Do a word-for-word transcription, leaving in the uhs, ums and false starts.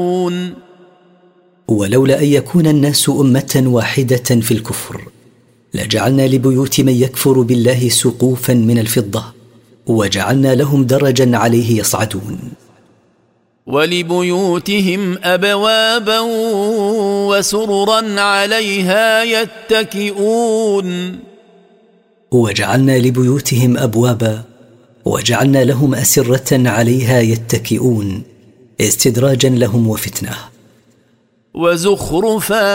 ولولا أن يكون الناس أمة واحدة في الكفر لجعلنا لبيوت من يكفر بالله سقوفا من الفضة وجعلنا لهم درجا عليه يصعدون. ولبيوتهم أبوابا وسررا عليها يتكئون. وجعلنا لبيوتهم أبوابا وجعلنا لهم أسرة عليها يتكئون استدراجا لهم وفتنة. وزخرفا